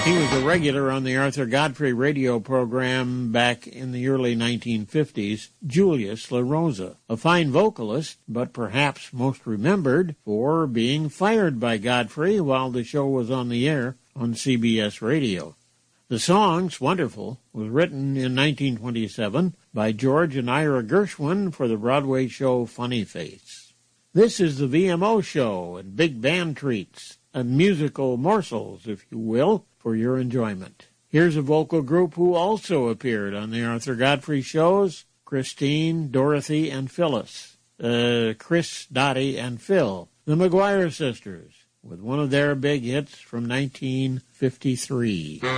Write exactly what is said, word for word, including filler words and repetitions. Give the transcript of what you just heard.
He was a regular on the Arthur Godfrey radio program back in the early nineteen fifties, Julius LaRosa, a fine vocalist, but perhaps most remembered for being fired by Godfrey while the show was on the air on C B S Radio. The song, Wonderful, was written in nineteen twenty-seven by George and Ira Gershwin for the Broadway show Funny Face. This is the V M O show and big band treats, and musical morsels, if you will, for your enjoyment. Here's a vocal group who also appeared on the Arthur Godfrey shows, Christine, Dorothy, and Phyllis. Uh, Chris, Dottie, and Phil, the McGuire sisters, with one of their big hits from nineteen fifty-three.